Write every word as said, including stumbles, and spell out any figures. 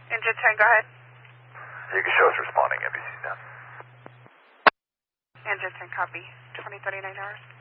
Engine ten, go ahead. You can show us responding, N B C down. Engine ten, copy. twenty thirty-nine hours.